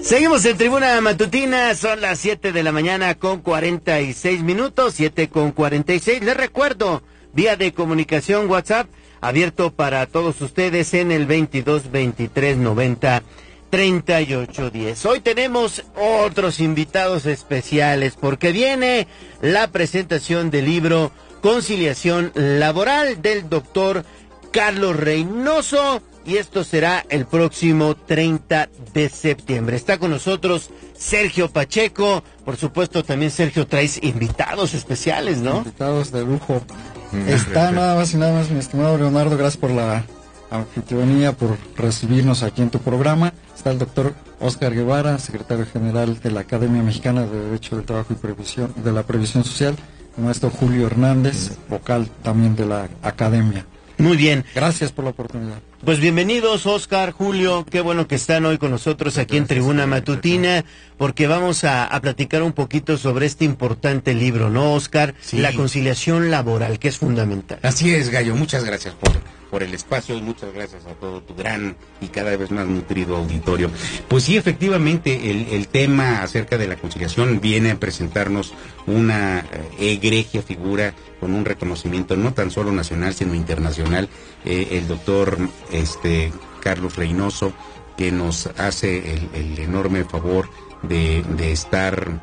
Seguimos en Tribuna Matutina, son las 7 de la mañana con 46 minutos, 7:46. Les recuerdo, vía de comunicación WhatsApp, abierto para todos ustedes en el 22 23 90 38 10. Hoy tenemos otros invitados especiales porque viene la presentación del libro Conciliación Laboral del doctor Carlos Reynoso, y esto será el próximo 30 de septiembre. Está con nosotros Sergio Pacheco. Por supuesto, también, Sergio, traes invitados especiales, ¿no? Invitados de lujo. Está nada más y nada más, mi estimado Leonardo, gracias por la anfitrionía, por recibirnos aquí en tu programa. Está el doctor Óscar Guevara, secretario general de la Academia Mexicana de Derecho del Trabajo y Previsión, de la Previsión Social. El maestro Julio Hernández, vocal también de la Academia. Muy bien. Gracias por la oportunidad. Pues bienvenidos, Óscar, Julio, qué bueno que están hoy con nosotros aquí en Tribuna Matutina, porque vamos a platicar un poquito sobre este importante libro, ¿no, Óscar? Sí. La conciliación laboral, que es fundamental. Así es, Gallo, muchas gracias por el espacio y muchas gracias a todo tu gran y cada vez más nutrido auditorio. Pues sí, efectivamente, el tema acerca de la conciliación viene a presentarnos una egregia figura con un reconocimiento no tan solo nacional, sino internacional, el doctor Carlos Reynoso, que nos hace el enorme favor de estar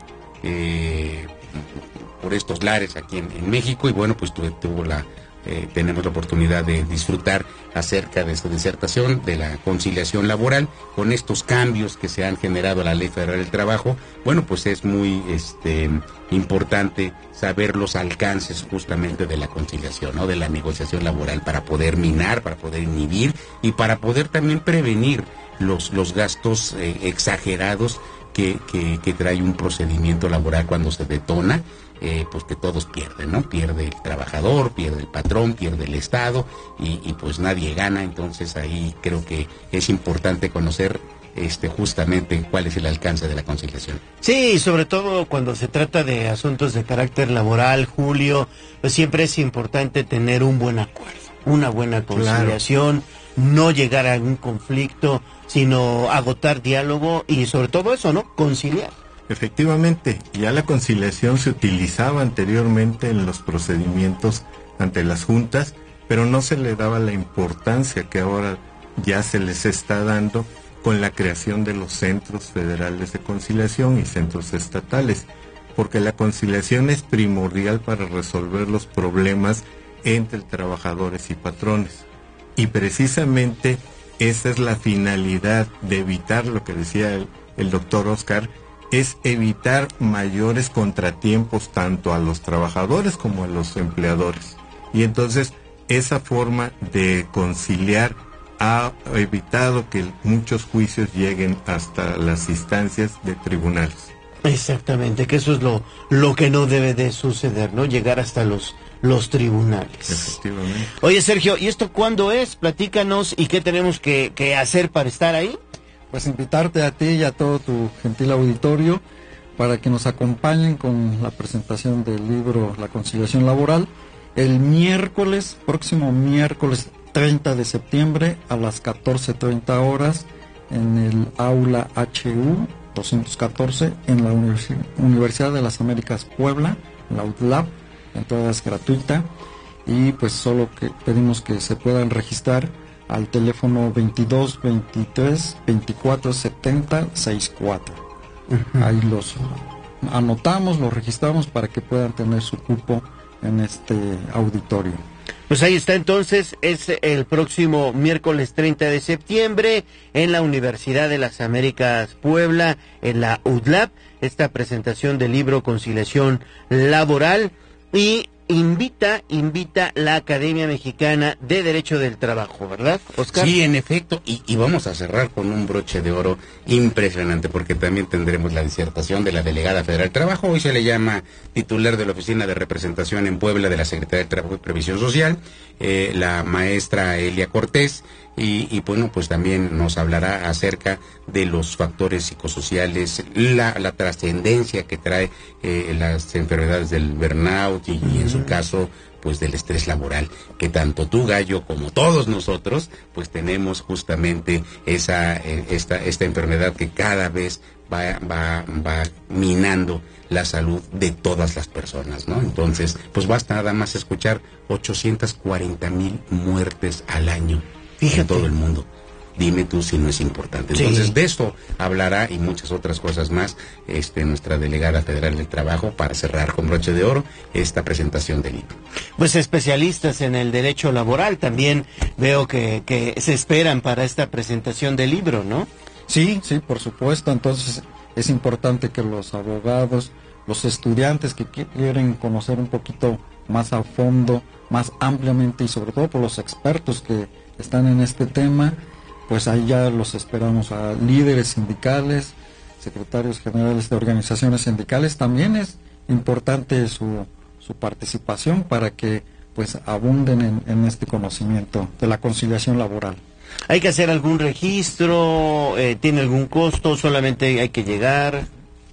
por estos lares aquí en México, y bueno, pues tenemos la oportunidad de disfrutar acerca de su disertación de la conciliación laboral con estos cambios que se han generado a la Ley Federal del Trabajo. Bueno, pues es muy importante saber los alcances justamente de la conciliación, ¿no? De la negociación laboral, para poder minar, para poder inhibir y para poder también prevenir los gastos exagerados que trae un procedimiento laboral cuando se detona. Pues que todos pierden, ¿no? Pierde el trabajador, pierde el patrón, pierde el Estado y pues nadie gana. Entonces ahí creo que es importante conocer justamente cuál es el alcance de la conciliación. Sí, sobre todo cuando se trata de asuntos de carácter laboral, Julio, pues siempre es importante tener un buen acuerdo, una buena conciliación, claro. No llegar a un conflicto, sino agotar diálogo y sobre todo eso, ¿no? Conciliar. Efectivamente, ya la conciliación se utilizaba anteriormente en los procedimientos ante las juntas, pero no se le daba la importancia que ahora ya se les está dando con la creación de los centros federales de conciliación y centros estatales, porque la conciliación es primordial para resolver los problemas entre trabajadores y patrones. Y precisamente esa es la finalidad de evitar lo que decía el doctor Óscar, es evitar mayores contratiempos tanto a los trabajadores como a los empleadores. Y entonces esa forma de conciliar ha evitado que muchos juicios lleguen hasta las instancias de tribunales. Exactamente, que eso es lo que no debe de suceder, ¿no? Llegar hasta los tribunales. Efectivamente. Oye, Sergio, ¿y esto cuándo es? Platícanos, ¿y qué tenemos que hacer para estar ahí? Pues invitarte a ti y a todo tu gentil auditorio para que nos acompañen con la presentación del libro La Conciliación Laboral el próximo miércoles 30 de septiembre a las 14:30 horas en el aula HU 214 en la Universidad de las Américas Puebla, la UDLAP. La entrada es gratuita y pues solo que pedimos que se puedan registrar al teléfono 22 23 24 70 64. Ahí los anotamos, los registramos para que puedan tener su cupo en este auditorio. Pues ahí está, entonces, es el próximo miércoles 30 de septiembre en la Universidad de las Américas Puebla, en la UDLAP, esta presentación del libro Conciliación Laboral, y invita la Academia Mexicana de Derecho del Trabajo, ¿verdad, Óscar? Sí, en efecto, y vamos a cerrar con un broche de oro impresionante, porque también tendremos la disertación de la delegada federal del Trabajo. Hoy se le llama titular de la Oficina de Representación en Puebla de la Secretaría de Trabajo y Previsión Social, la maestra Elia Cortés, y bueno, pues también nos hablará acerca de los factores psicosociales, la trascendencia que trae las enfermedades del burnout y en su caso pues del estrés laboral, que tanto tú, Gallo, como todos nosotros, pues tenemos justamente esta enfermedad que cada vez va minando la salud de todas las personas, ¿no? Entonces, pues basta nada más escuchar 840,000 muertes al año en todo el mundo. Dime tú si no es importante. Entonces, de esto hablará y muchas otras cosas más nuestra delegada federal del trabajo para cerrar con broche de oro esta presentación del libro. Pues especialistas en el derecho laboral también veo que se esperan para esta presentación del libro, ¿no? Sí, por supuesto. Entonces es importante que los abogados, los estudiantes que quieren conocer un poquito más a fondo, más ampliamente y sobre todo por los expertos que están en este tema, pues ahí ya los esperamos a líderes sindicales, secretarios generales de organizaciones sindicales. También es importante su participación para que pues abunden en este conocimiento de la conciliación laboral. ¿Hay que hacer algún registro? ¿Tiene algún costo? ¿Solamente hay que llegar?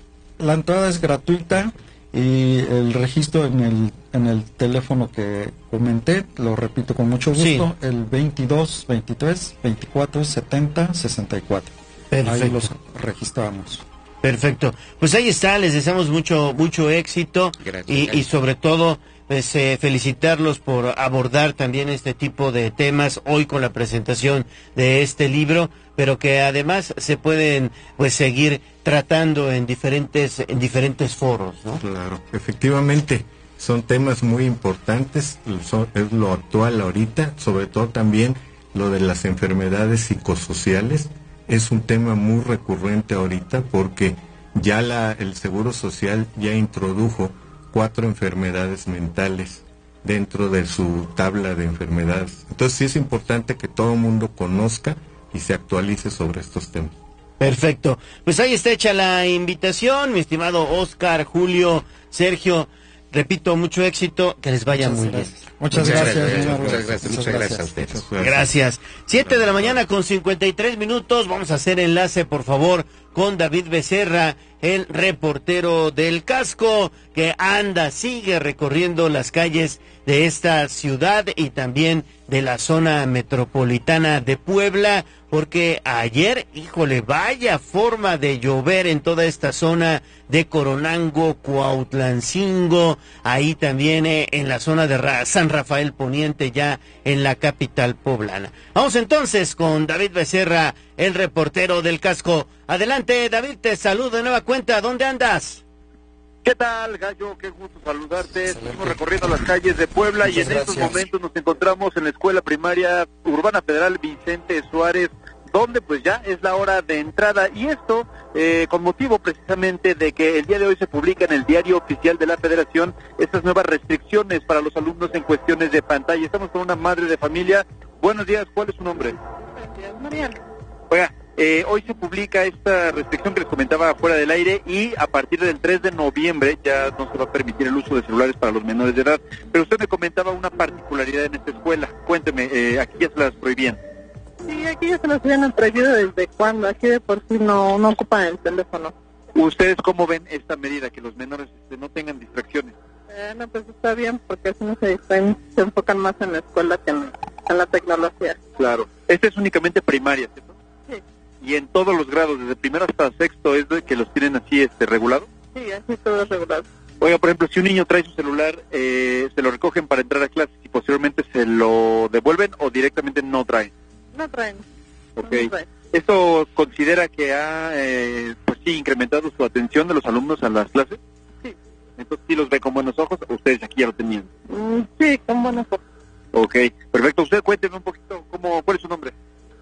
La entrada es gratuita y el registro en el teléfono que comenté, lo repito con mucho gusto, sí. El 22 23 24 70 64. Perfecto. Ahí los registramos. Perfecto. Pues ahí está, les deseamos mucho éxito. Gracias, y sobre todo pues felicitarlos por abordar también este tipo de temas hoy con la presentación de este libro, pero que además se pueden pues seguir tratando en diferentes foros, ¿no? Claro, efectivamente, son temas muy importantes, es lo actual ahorita, sobre todo también lo de las enfermedades psicosociales, es un tema muy recurrente ahorita porque ya el Seguro Social ya introdujo 4 enfermedades mentales dentro de su tabla de enfermedades. Entonces sí es importante que todo el mundo conozca y se actualice sobre estos temas. Perfecto. Pues ahí está hecha la invitación, mi estimado Oscar, Julio, Sergio. Repito, mucho éxito, que les vaya muy bien. Muchas gracias. Muchas gracias a ustedes. Gracias. 7 de la mañana con 53 minutos. Vamos a hacer enlace, por favor, con David Becerra, el reportero del Casco, que sigue recorriendo las calles de esta ciudad y también de la zona metropolitana de Puebla, porque ayer, híjole, vaya forma de llover en toda esta zona de Coronango, Cuautlancingo, ahí también en la zona de San Rafael Poniente, ya en la capital poblana. Vamos entonces con David Becerra, el reportero del Casco. Adelante, David, te saludo de nueva cuenta. ¿Dónde andas? ¿Qué tal, Gallo? Qué gusto saludarte. Estamos recorriendo las calles de Puebla. Muchas y en estos momentos nos encontramos en la Escuela Primaria Urbana Federal Vicente Suárez, donde pues ya es la hora de entrada, y esto con motivo precisamente de que el día de hoy se publica en el Diario Oficial de la Federación estas nuevas restricciones para los alumnos en cuestiones de pantalla. Estamos con una madre de familia. Buenos días, ¿cuál es su nombre? Buenos días, Mariana. Oiga, hoy se publica esta restricción que les comentaba fuera del aire, y a partir del 3 de noviembre ya no se va a permitir el uso de celulares para los menores de edad. Pero usted me comentaba una particularidad en esta escuela. Cuénteme, aquí ya se las prohibían. Sí, aquí ya se las habían prohibido desde cuando. Aquí de por sí no ocupan el teléfono. ¿Ustedes cómo ven esta medida, que los menores no tengan distracciones? No, pues está bien, porque así no se distraen, se enfocan más en la escuela que en la tecnología. Claro. Esta es únicamente primaria, ¿cierto? Sí. ¿Y en todos los grados, desde primero hasta sexto, es de que los tienen así regulado? Sí, así todo es regulado. Oiga, por ejemplo, si un niño trae su celular, ¿se lo recogen para entrar a clases y posteriormente se lo devuelven o directamente no traen? No traen. Ok. No traen. ¿Esto considera que ha, pues sí, incrementado su atención de los alumnos a las clases? Sí. Entonces, ¿sí los ve con buenos ojos o ustedes aquí ya lo tenían? Sí, con buenos ojos. Ok, perfecto. Usted cuénteme un poquito, ¿cuál es su nombre?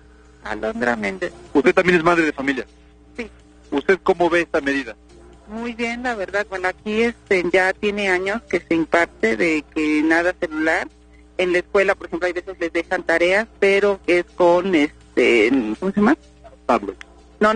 Alondra Méndez. ¿Usted también es madre de familia? Sí. ¿Usted cómo ve esta medida? Muy bien, la verdad. Bueno, aquí ya tiene años que se imparte de que nada celular. En la escuela, por ejemplo, hay veces les dejan tareas, pero es con, ¿cómo se llama? Pablo. No,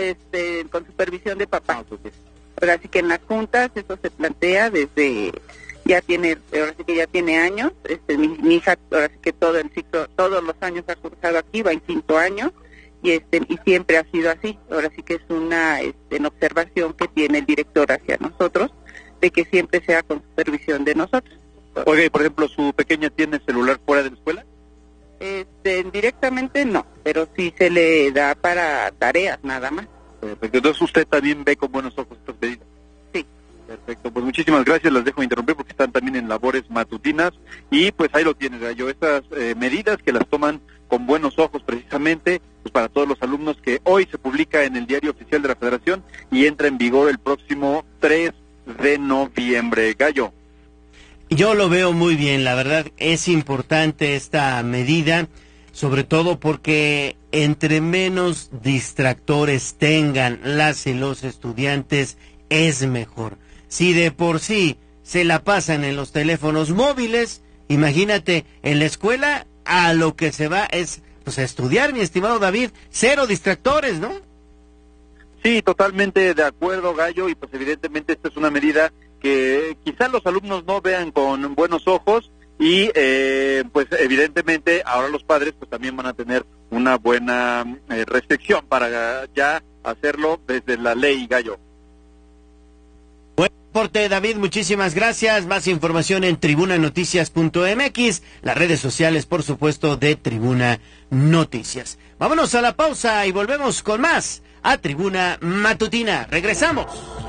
con supervisión de papá. Pero así que en las juntas eso se plantea desde, ahora sí que ya tiene años. Mi hija, ahora sí que todo el ciclo, todos los años ha cursado aquí, va en 5º año, y siempre ha sido así. Ahora sí que es una observación que tiene el director hacia nosotros, de que siempre sea con supervisión de nosotros. Oye, por ejemplo, ¿su pequeña tiene celular fuera de la escuela? Directamente no, pero sí se le da para tareas nada más. Perfecto, entonces usted también ve con buenos ojos estas medidas. Sí. Perfecto, pues muchísimas gracias, las dejo interrumpir porque están también en labores matutinas y pues ahí lo tienes, Gallo, estas medidas que las toman con buenos ojos precisamente pues para todos los alumnos, que hoy se publica en el Diario Oficial de la Federación y entra en vigor el próximo 3 de noviembre. Gallo. Yo lo veo muy bien, la verdad es importante esta medida, sobre todo porque entre menos distractores tengan las y los estudiantes es mejor. Si de por sí se la pasan en los teléfonos móviles, imagínate, en la escuela a lo que se va es pues a estudiar, mi estimado David, cero distractores, ¿no? Sí, totalmente de acuerdo, Gallo, y pues evidentemente esta es una medida que quizás los alumnos no vean con buenos ojos y pues evidentemente ahora los padres pues también van a tener una buena restricción para ya hacerlo desde la ley, Gallo. Buen reporte, David, muchísimas gracias. Más información en tribunanoticias.mx, las redes sociales, por supuesto, de Tribuna Noticias. Vámonos a la pausa y volvemos con más a Tribuna Matutina. Regresamos.